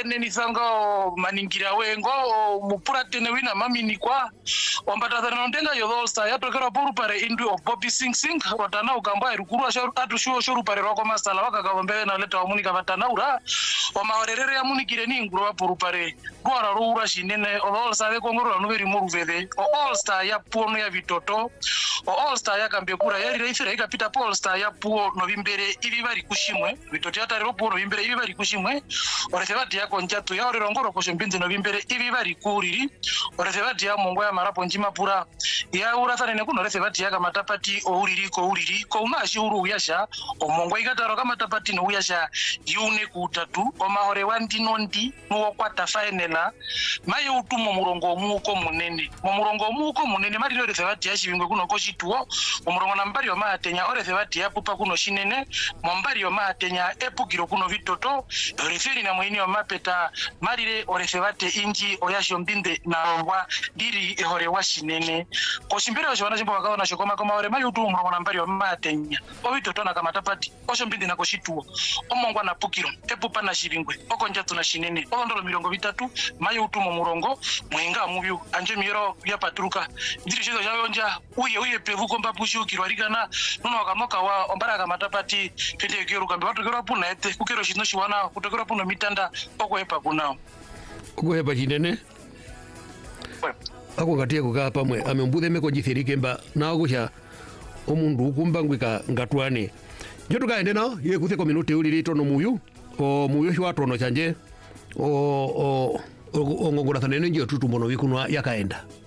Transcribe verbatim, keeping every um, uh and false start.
neni sanga maningira wengo mupura tene wina mamini kwa ombata thana ndenga yodolsa yatokera poru pare indu of Bobby Sing Sing watana ukamba irukuru atu shuo shuru pare roko masala wakakagombele na leta wamunika vatanaura omaorerere ya munikire ni nguru wa poru pare gwara rura shinene odolsa de kongoro nuberi moruvede o all star ya puono ya vitoto o all star ya kambekura yari reifira ikapita all star ya puo no vimbere ivi bari kushimwe vitoto ya tari puo no vimbere ivi bari kushimwe orethebati ya konjatu ya orerongoro koshembinze no vimbere ivi bari kuriri orethebati ya mongo ya marapo njima pura ya urathane ne kuno orethebati ya kamatapati o uriri ko uriri ko umashi uru uyasha o mongo ikataro kamatapati no uyasha yune kutatu o mahore wandinondi no kwata final maye utumo murongo muko munene mu murongo muko munene mari orethebati ya shibingwe kuno koshituo umurongo nambari wa matenya orethebati ya pupa kuno shinene mombari wa matenya epukiro kuno vitoto referi na mwini wa mapeta marire orethebate inji oyasho mbinde na rongwa diri ehore wa shinene koshimbere wa shwana jimbo wakawa na shokoma koma ore mari utu umurongo nambari wa matenya o vitoto na kamatapati osho mbinde na koshituo omongwa na pukiro epupa na shibingwe oko njatu na shinene o ndolo mirongo vitatu maye utu mu murongo mwenga mubyu anje miro ya patruka diri shizo javonja uye uye pevu komba pushu kirwarikana nuno wakamoka wa ombara kamatapati pete kero kambe watu kero puna ete kukero shino shiwana kutokero puno mitanda okwepa kunao okwepa chinene ako katie kukaa pamwe amembuthe meko jithirike mba na gusha omundu ukumbangwika ngatwane njo tukaende nao ye kuthe ko minute uliri tono muyu o muyu shwa tono chanje o o o ngongora thanene njo tutu mono wikunwa yakaenda